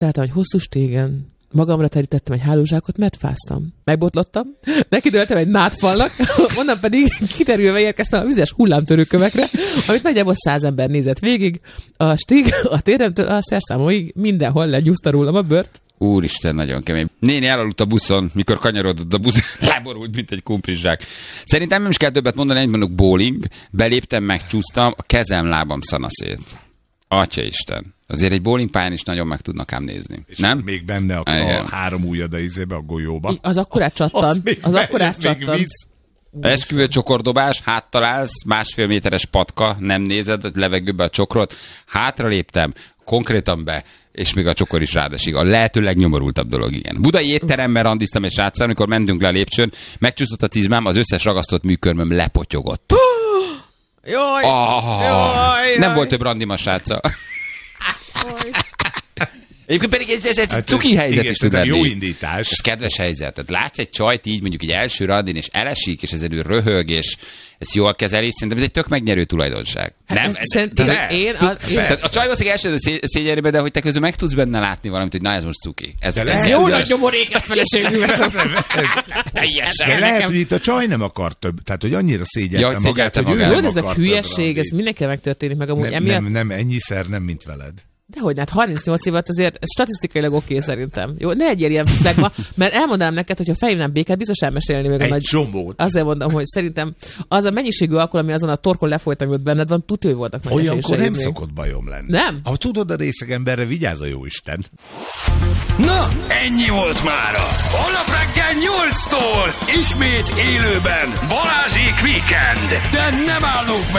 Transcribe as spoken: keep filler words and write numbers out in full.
Tehát, hogy hosszú stégen magamra terítettem egy hálózsákot, mert fáztam. Megbotlottam, nekidőltem egy nádfalnak, onnan pedig kiterülve érkeztem a vizes hullámtörőkövekre, amit nagyjából száz ember nézett végig. A stig a téremtől a szerszámolóig mindenhol legyúzta rólam a bört. Úristen, nagyon kemény. Néni elaludt a buszon, mikor kanyarodott a busz, láborult, mint egy kumprizsák. Szerintem nem is kell többet mondani, egy mondok bowling, beléptem, megcsúsztam, a kezem, lábam szanaszét. Atya Isten. Azért egy bowlingpályán is nagyon meg tudnak ám nézni. És nem? Még benne a, a három ujjad a izébe, a golyóba. Az akkorát csattan. Az, az akkorát csattan. Esküvő csokordobás, háttal állsz, másfél méteres patka, nem nézed a levegőbe a csokrot, hátra léptem, konkrétan be, és még a csokor is rádesik. A lehető legnyomorultabb dolog, igen. Budai étteremben randiztam egy sráccal, amikor mentünk le a lépcsőn, megcsúszott a cizmám, az összes ragasztott műkörmöm lepotyogott. Jaj, oh, jaj, nem jaj. volt több randim a sráccal. Egyébként pedig ez, ez egy hát cuki helyzet igen, is tud lenni. Jó indítás. Ez kedves helyzet. Tehát látsz egy csajt így mondjuk egy első randin, és elesik, és ezen ő röhög, és ezt jól kezeli, szerintem ez egy tök megnyerő tulajdonság. Hát nem? Szerintem De, én... Az, én tehát a csaj valószínűleg első szé- szégyenrébe, de hogy te közül meg tudsz benne látni valamit, hogy na ez most cuki. Ez, De ez lehet, jó de- nagy nyomorék, ezt feleségül veszem. De lehet, hogy itt a csaj nem akar több. Tehát, hogy annyira szégyelte Ja, hogy magát, szégyelte hogy ő magát. Jó, nem de ez meg akar hülyeség, több ez randit. mindenkivel megtörténik meg amúgy. Nem, Emiatt... nem, nem, ennyiszer nem, mint veled. Dehogy, hát harmincnyolc évet azért ez statisztikailag oké okay, szerintem. Jó, ne egy ilyen flegma, mert elmondanám neked, hogy ha felhívnám Békát, biztos elmesélni meg a Egy nagy... csomót. Azért mondom, hogy szerintem az a mennyiségű alkohol, ami azon a torkon lefolyt, amit benned van, tudja, hogy voltak nagy Olyankor eséseim nem még. szokott bajom lenni. Nem? Ha tudod, a részeg emberre vigyázz a jóisten. Na, ennyi volt mára. Holnap reggel nyolctól ismét élőben Balázsék Weekend. De nem állunk meg.